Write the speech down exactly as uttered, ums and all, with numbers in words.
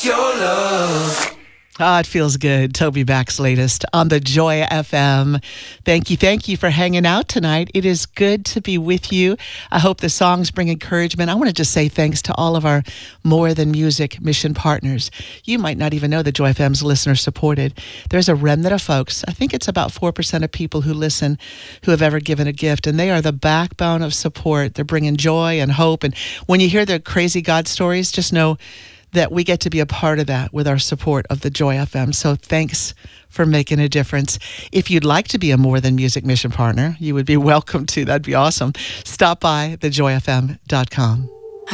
Your love. Ah, it feels good. Toby Back's latest on the Joy F M. Thank you. Thank you for hanging out tonight. It is good to be with you. I hope the songs bring encouragement. I want to just say thanks to all of our More Than Music mission partners. You might not even know that Joy F M's listener supported. There's a remnant of folks. I think it's about four percent of people who listen who have ever given a gift, and they are the backbone of support. They're bringing joy and hope. And when you hear their crazy God stories, just know that we get to be a part of that with our support of the Joy F M. So thanks for making a difference. If you'd like to be a More Than Music mission partner, you would be welcome to. That'd be awesome. Stop by the joy f m dot com.